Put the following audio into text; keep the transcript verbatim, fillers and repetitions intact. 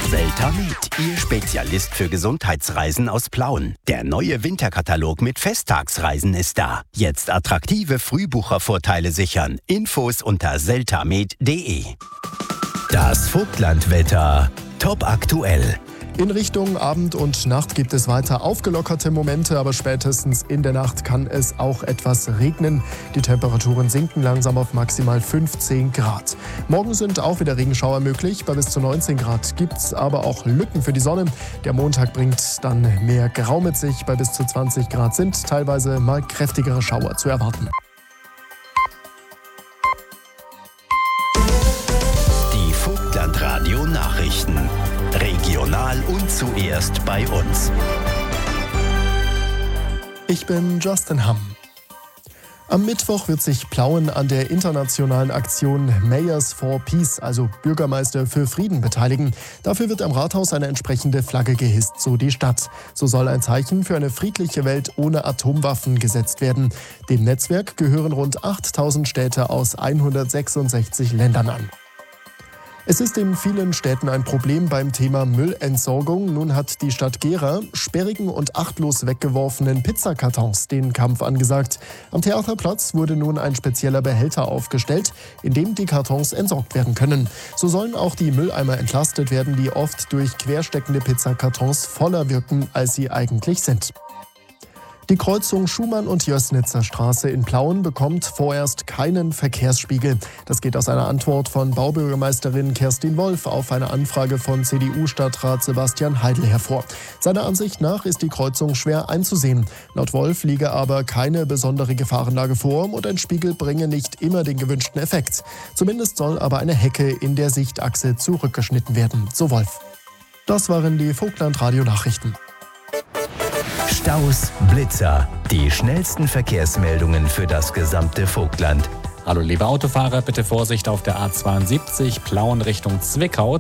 Seltamed, Ihr Spezialist für Gesundheitsreisen aus Plauen. Der neue Winterkatalog mit Festtagsreisen ist da. Jetzt attraktive Frühbuchervorteile sichern. Infos unter seltamed punkt de. Das Vogtlandwetter. Top aktuell. In Richtung Abend und Nacht gibt es weiter aufgelockerte Momente, aber spätestens in der Nacht kann es auch etwas regnen. Die Temperaturen sinken langsam auf maximal fünfzehn Grad. Morgen sind auch wieder Regenschauer möglich. Bei bis zu neunzehn Grad gibt es aber auch Lücken für die Sonne. Der Montag bringt dann mehr Grau mit sich. Bei bis zu zwanzig Grad sind teilweise mal kräftigere Schauer zu erwarten. Die Vogtland-Radio-Nachrichten. Regional und zuerst bei uns. Ich bin Justin Hamm. Am Mittwoch wird sich Plauen an der internationalen Aktion Mayors for Peace, also Bürgermeister für Frieden, beteiligen. Dafür wird am Rathaus eine entsprechende Flagge gehisst, so die Stadt. So soll ein Zeichen für eine friedliche Welt ohne Atomwaffen gesetzt werden. Dem Netzwerk gehören rund achttausend Städte aus hundertsechsundsechzig Ländern an. Es ist in vielen Städten ein Problem beim Thema Müllentsorgung. Nun hat die Stadt Gera sperrigen und achtlos weggeworfenen Pizzakartons den Kampf angesagt. Am Theaterplatz wurde nun ein spezieller Behälter aufgestellt, in dem die Kartons entsorgt werden können. So sollen auch die Mülleimer entlastet werden, die oft durch quersteckende Pizzakartons voller wirken, als sie eigentlich sind. Die Kreuzung Schumann- und Jößnitzer Straße in Plauen bekommt vorerst keinen Verkehrsspiegel. Das geht aus einer Antwort von Baubürgermeisterin Kerstin Wolf auf eine Anfrage von C D U-Stadtrat Sebastian Heidel hervor. Seiner Ansicht nach ist die Kreuzung schwer einzusehen. Laut Wolf liege aber keine besondere Gefahrenlage vor und ein Spiegel bringe nicht immer den gewünschten Effekt. Zumindest soll aber eine Hecke in der Sichtachse zurückgeschnitten werden, so Wolf. Das waren die Vogtland-Radio-Nachrichten. Staus, Blitzer, die schnellsten Verkehrsmeldungen für das gesamte Vogtland. Hallo liebe Autofahrer, bitte Vorsicht auf der A zweiundsiebzig, Plauen Richtung Zwickau.